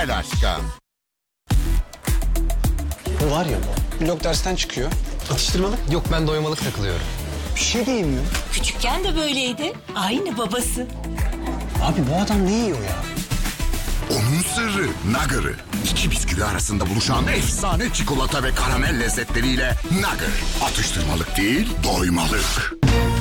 temel aşka. Bu var ya bu. Blok dersten çıkıyor. Atıştırmalık. Yok, ben doymalık takılıyorum. Bir şey de yemiyor. Küçükken de böyleydi. Aynı babası. Abi bu adam ne yiyor ya? Onun sırrı Nugger'ı. İki bisküvi arasında buluşan efsane çikolata ve karamel lezzetleriyle Nugger. Atıştırmalık değil, doymalık.